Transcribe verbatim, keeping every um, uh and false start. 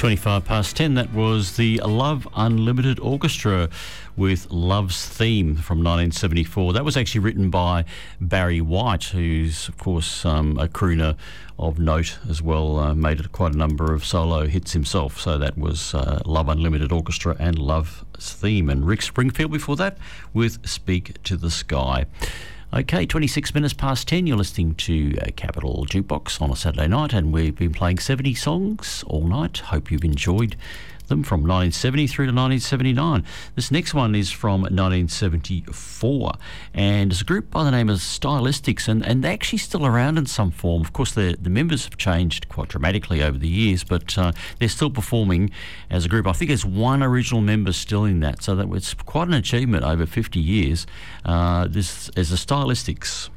twenty-five past ten, that was the Love Unlimited Orchestra with Love's Theme from nineteen seventy-four. That was actually written by Barry White, who's, of course, um, a crooner of note as well, uh, made quite a number of solo hits himself. So that was uh, Love Unlimited Orchestra and Love's Theme. And Rick Springfield before that with Speak to the Sky. Okay, twenty-six minutes past ten, you're listening to uh, Capital Jukebox on a Saturday night, and we've been playing seventy songs all night. Hope you've enjoyed them from nineteen seventy through to nineteen seventy-nine. This next one is from nineteen seventy-four, and it's a group by the name of Stylistics, and, and they're actually still around in some form. Of course, the the members have changed quite dramatically over the years, but uh, they're still performing as a group. I think there's one original member still in that, so that it's quite an achievement over fifty years. Uh, this is the Stylistics.